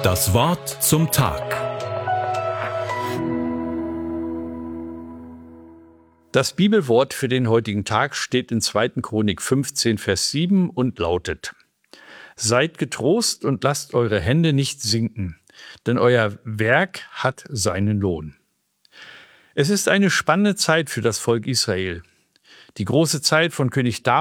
Das Wort zum Tag. Das Bibelwort für den heutigen Tag steht in 2. Chronik 15, Vers 7 und lautet: Seid getrost und lasst eure Hände nicht sinken, denn euer Werk hat seinen Lohn. Es ist eine spannende Zeit für das Volk Israel. Die große Zeit von König David